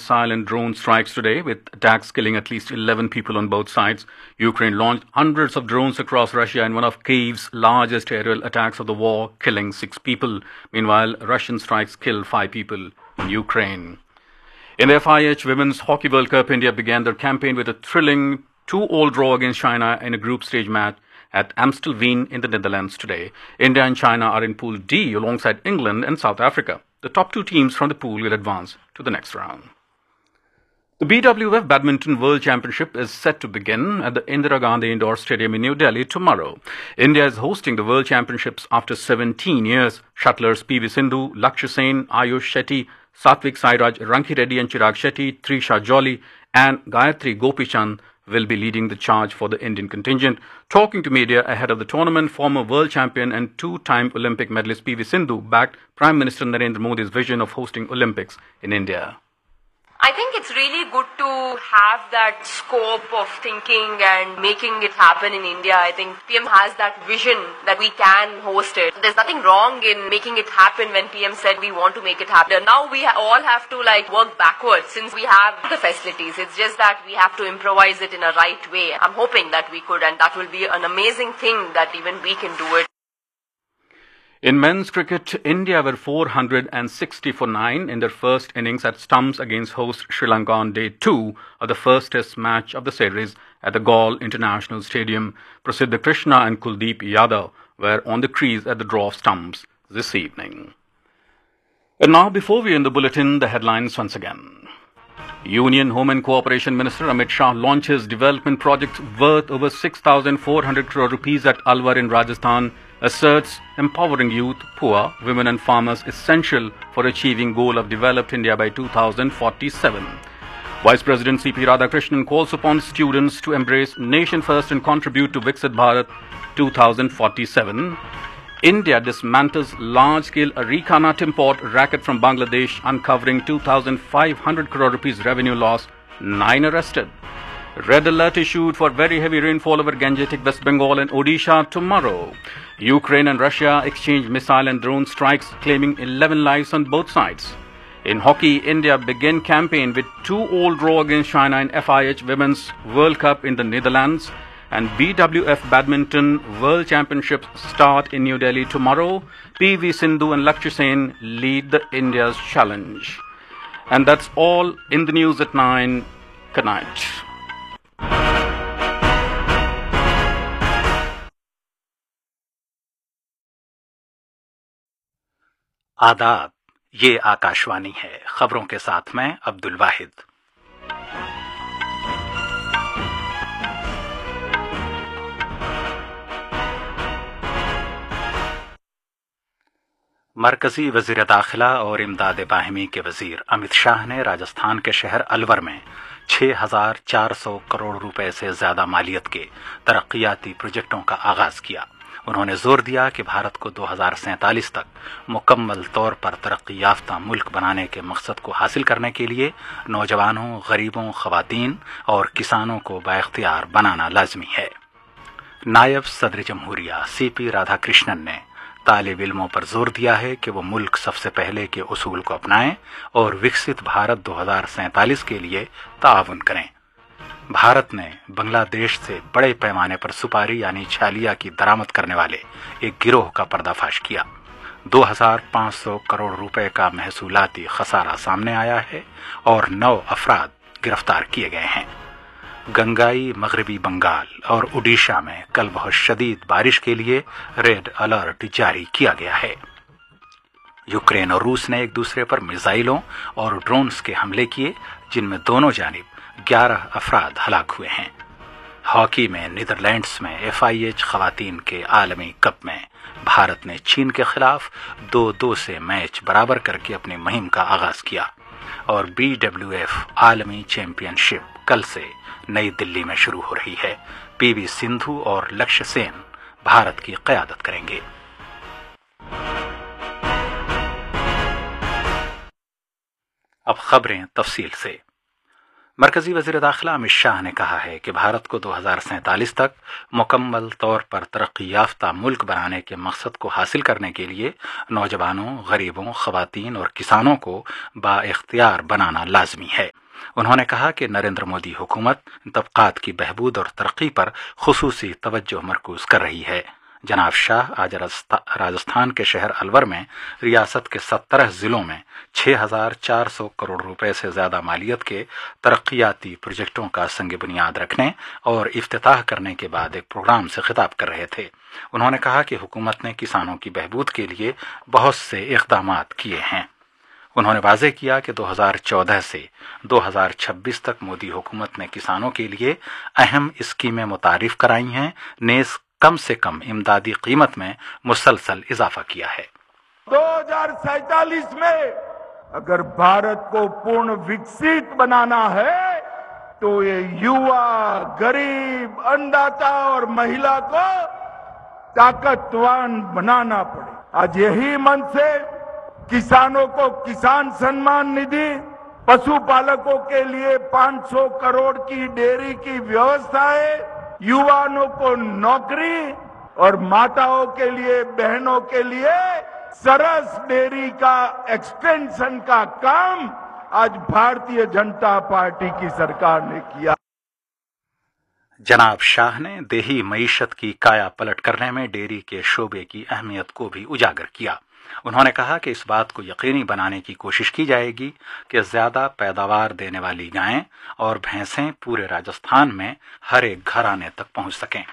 missile and drone strikes today, with attacks killing at least 11 people on both sides. Ukraine launched hundreds of drones across Russia in one of Kyiv's largest aerial attacks of the war, killing 6 people. Meanwhile, Russian strikes killed 5 people in Ukraine. In the FIH Women's Hockey World Cup, India began their campaign with a thrilling 2-all draw against China in a group stage match at Amstelveen in the Netherlands today. India and China are in Pool D alongside England and South Africa. The top 2 teams from the pool will advance to the next round. The BWF Badminton World Championship is set to begin at the Indira Gandhi Indoor Stadium in New Delhi tomorrow. India is hosting the World Championships after 17 years. Shuttlers PV Sindhu, Lakshya Sen, Ayush Shetty, Satvik Sairaj, Ranki Reddy and Chirag Shetty, Trisha Jolly and Gayatri Gopichand will be leading the charge for the Indian contingent. Talking to media ahead of the tournament, former world champion and 2-time Olympic medalist PV Sindhu backed Prime Minister Narendra Modi's vision of hosting Olympics in India. I think it's really good to have that scope of thinking and making it happen in India. I think PM has that vision that we can host it. There's nothing wrong in making it happen when PM said we want to make it happen. Now we all have to work backwards since we have the facilities. It's just that we have to improvise it in a right way. I'm hoping that we could, and that will be an amazing thing that even we can do it. In men's cricket, India were 460 for 9 in their first innings at stumps against host Sri Lanka on day 2 of the first test match of the series at the Galle International Stadium. Prasiddha Krishna and Kuldeep Yadav were on the crease at the draw of stumps this evening. And now, before we end the bulletin, the headlines once again. Union Home and Cooperation Minister Amit Shah launches development projects worth over 6,400 crore rupees at Alwar in Rajasthan, asserts empowering youth, poor, women and farmers essential for achieving goal of developed India by 2047. Vice President C.P. Radhakrishnan calls upon students to embrace nation first and contribute to Viksit Bharat 2047. India dismantles large-scale Areca nut import racket from Bangladesh, uncovering 2,500 crore rupees revenue loss, 9 arrested. Red alert issued for very heavy rainfall over Gangetic, West Bengal and Odisha tomorrow. Ukraine and Russia exchange missile and drone strikes, claiming 11 lives on both sides. In hockey, India began campaign with 2-all draw against China in FIH Women's World Cup in the Netherlands. And BWF Badminton World Championships start in New Delhi tomorrow. PV Sindhu and Lakshya Sen lead the India's challenge. And that's all in the news at 9. Good night. आदाब, ये आकाशवाणी है। खबरों के साथ मैं अब्दुल वाहिद। मरकजी वजीर दाखिला और इमदाद बाहिमी के वजीर अमित शाह ने राजस्थान के शहर अलवर में 6,400 करोड़ रुपए से ज्यादा मालियत के तरक्याती प्रोजेक्टों का आगाज किया। उन्होंने जोर दिया कि भारत को 2047 तक मुकम्मल तौर पर तरक्की याफ्ता मुल्क बनाने के मकसद को हासिल करने के लिए नौजवानों, गरीबों, खवातीन और किसानों को बाइख्तियार बनाना लाजमी है। नायब सदर जमहूरिया CP राधाकृष्णन ने तालिब इल्मों पर जोर दिया है कि वो मुल्क सबसे पहले के उसूल को अपनाएं और विकसित भारत 2047 के लिए ताउन करें। भारत ने बांग्लादेश से बड़े पैमाने पर सुपारी यानी छालिया की दरामद करने वाले एक गिरोह का पर्दाफाश किया। 2,500 करोड़ रुपए का महसूलाती खसारा सामने आया है और 9 अफराद गिरफ्तार किए गए हैं। गंगाई, मगरबी बंगाल और ओडिशा में कल बहुत शदीद बारिश के लिए रेड अलर्ट जारी किया गया है। यूक्रेन और रूस ने एक दूसरे पर मिसाइलों और ड्रोन्स के हमले किए, जिनमें दोनों जानिब 11 अफराद हलाक हुए हैं। हॉकी में नीदरलैंड्स में FIH खवातीन के आलमी कप में भारत ने चीन के खिलाफ 2-2 से मैच बराबर करके अपनी मुहिम का आगाज किया और BWF आलमी चैंपियनशिप कल से नई दिल्ली में शुरू हो रही है। PV सिंधु और लक्ष्य सेन भारत की क़यादत करेंगे। अब खबरें तफसील से। मरकजी वज़ीर दाखिला अमित शाह ने कहा है कि भारत को 2047 तक मुकम्मल तौर पर तरक्की याफ्ता मुल्क बनाने के मकसद को हासिल करने के लिए नौजवानों, गरीबों, ख़वातीन और किसानों को बाइख्तियार बनाना लाजमी है। उन्होंने कहा कि नरेंद्र मोदी हुकूमत तबक़ात की बहबूद और तरक्की पर खुसूसी तवज्जो मरकूज़ कर रही है। जनाब शाह आज राजस्थान के शहर अलवर में रियासत के 17 ज़िलों में 6,400 करोड़ रुपए से ज़्यादा मालियत के तरक्याती प्रोजेक्टों का संग बुनियाद रखने और इफ्तिताह करने के बाद एक प्रोग्राम से खिताब कर रहे थे। उन्होंने कहा कि हुकूमत ने किसानों की बहबूद के लिए बहुत से इक़दामात किए हैं। उन्होंने वाज़ेह किया कि 2014 से 2026 तक मोदी हुकूमत ने किसानों के लिए अहम स्कीमें मुतारिफ कराई हैं, नेज़ कम से कम इमदादी कीमत में मुसलसल इजाफा किया है। 2047 में अगर भारत को पूर्ण विकसित बनाना है तो ये युवा, गरीब, अन्नदाता और महिला को ताकतवान बनाना पड़े। आज यही मन से किसानों को किसान सम्मान निधि, पशुपालकों के लिए 500 करोड़ की डेयरी की व्यवस्था है, युवाओं को नौकरी और माताओं के लिए, बहनों के लिए सरस डेयरी का एक्सटेंशन का काम आज भारतीय जनता पार्टी की सरकार ने किया। जनाब शाह ने देही मईशत की काया पलट करने में डेयरी के शोबे की अहमियत को भी उजागर किया। उन्होंने कहा कि इस बात को यकीनी बनाने की कोशिश की जाएगी कि ज़्यादा पैदावार देने वाली गायें और भैंसें पूरे राजस्थान में हर एक घराने तक पहुंच सकें।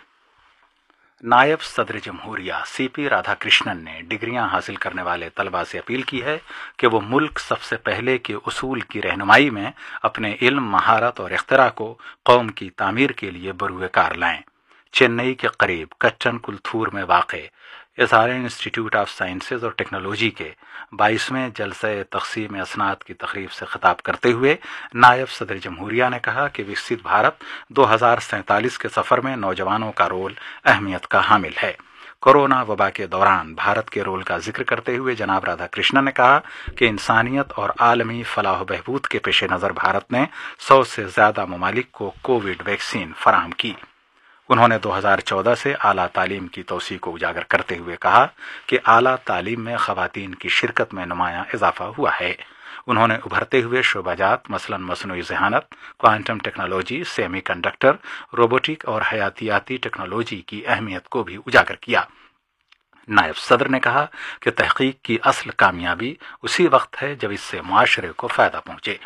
नायब सदर जमहूरिया सीपी राधाकृष्णन ने डिग्रियां हासिल करने वाले तलबा से अपील की है कि वो मुल्क सबसे पहले के उसूल की रहनुमाई में अपने इल्म, महारत और इख्तिरा को कौम की तामीर के लिए बरूए कार लाएं। चेन्नई के करीब कच्चन कुलथूर में वाक़े एसआरएन इंस्टीट्यूट ऑफ साइंसेज और टेक्नोलॉजी के 22वें जलसे तक़सीम असनाद की तकरीब से खिताब करते हुए नायब सदर जमहूरिया ने कहा कि विकसित भारत 2047 के सफ़र में नौजवानों का रोल अहमियत का हामिल है। कोरोना वबा के दौरान भारत के रोल का जिक्र करते हुए जनाब राधाकृष्णन ने कहा कि इंसानियत और आलमी फलाह बहबूद के पेश नज़र भारत ने 100 से ज़्यादा ममालिक को कोविड वैक्सीन फराहम की। उन्होंने 2014 से आला तालीम की तोसी को उजागर करते हुए कहा कि आला तालीम में ख़वातीन की शिरकत में नुमायां इजाफा हुआ है। उन्होंने उभरते हुए शोबाजात मसलन मसनूई ज़हानत, quantum technology, semi conductor, robotic और हयातियाती टेक्नोलॉजी की अहमियत को भी उजागर किया। नायब सदर ने कहा कि तहकीक की असल कामयाबी उसी वक्त है जब इससे मुआशरे को फ़ायदा पहुँचे।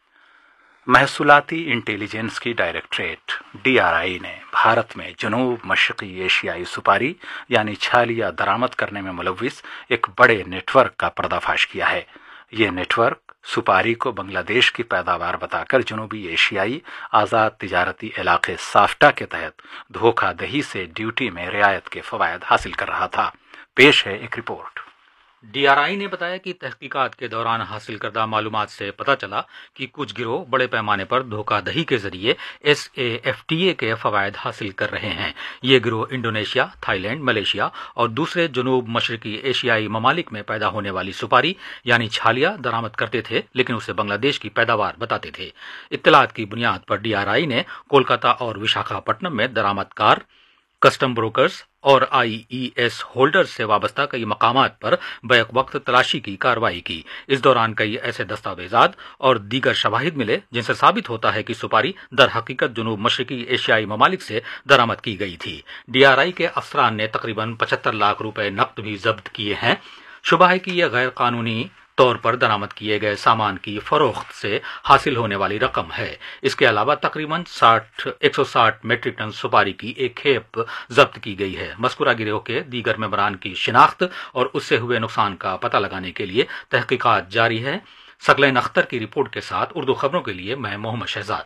महसूलाती इंटेलिजेंस की डायरेक्टरेट DRI ने भारत में जनूब मशरक़ी एशियाई सुपारी यानी छालिया दरामद करने में मुलव्विस एक बड़े नेटवर्क का पर्दाफाश किया है। ये नेटवर्क सुपारी को बांग्लादेश की पैदावार बताकर जनूबी एशियाई आज़ाद तिजारती इलाके साफ्टा के तहत धोखाधही से ड्यूटी में रियायत के फ़वायद हासिल कर रहा था। पेश है एक रिपोर्ट। DRI ने बताया कि तहकीकात के दौरान हासिल करदा मालूमात से पता चला कि कुछ गिरोह बड़े पैमाने पर धोखाधही के जरिए SAFTA के फवायद हासिल कर रहे हैं। ये गिरोह इंडोनेशिया, थाईलैंड, मलेशिया और दूसरे जनूब मशरकी एशियाई ममालिक में पैदा होने वाली सुपारी यानी छालिया दरामद करते थे, लेकिन उसे बांग्लादेश की पैदावार बताते थे। इत्तलात की बुनियाद पर DRI ने कोलकाता और विशाखापट्टनम में दरामदकार, कस्टम ब्रोकर्स और IES होल्डर्स से वाबस्ता कई मकामात पर बैक वक्त तलाशी की कार्रवाई की। इस दौरान कई ऐसे दस्तावेजात और दीगर शवाहिद मिले जिनसे साबित होता है कि सुपारी दर हकीकत जनूब मशरकी एशियाई ममालिक से दरामद की गई थी। DRI के अफसरान ने तकरीबन 75 लाख रुपए नकद भी जब्त किए हैं। शुबा है कि यह गैर कानूनी तौर पर दरामद किए गए सामान की फरोख्त से हासिल होने वाली रकम है। इसके अलावा तकरीबन 160 मेट्रिक टन सुपारी की एक खेप जब्त की गई है। मस्कुरा गिरोह के दीगर मेंबरान की शिनाख्त और उससे हुए नुकसान का पता लगाने के लिए तहकीकात जारी है। सकलैन अख्तर की रिपोर्ट के साथ उर्दू खबरों के लिए मैं मोहम्मद शहजाद।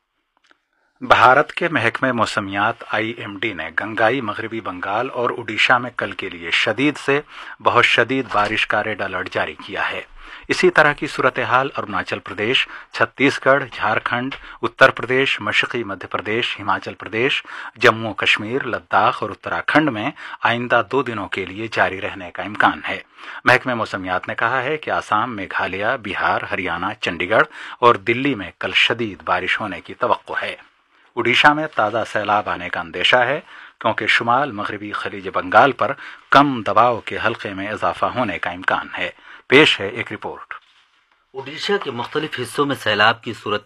भारत के महकमे मौसमियात IMD ने गंगाई, मगरबी बंगाल और उड़ीसा में कल के लिए शदीद से बहुत शदीद बारिश का रेड अलर्ट जारी किया है। اسی طرح کی صورتحال اروناچل پردیش، چھتیس گڑھ، جھارکھنڈ، اتر پردیش، مشرقی مدھیہ پردیش، ہماچل پردیش، جموں کشمیر، لداخ اور اتراکھنڈ میں آئندہ 2 دنوں کے لیے جاری رہنے کا امکان ہے۔ محکمہ موسمیات نے کہا ہے کہ آسام، میگھالیہ، بہار، ہریانہ، چنڈی گڑھ اور دلی میں کل شدید بارش ہونے کی توقع ہے۔ اڈیشہ میں تازہ سیلاب آنے کا اندیشہ ہے کیونکہ شمال مغربی خلیج بنگال پر کم دباؤ کے حلقے میں اضافہ ہونے کا امکان ہے۔ پیش ہے ایک رپورٹ۔ اڈیشہ کے مختلف حصوں میں سیلاب کی صورت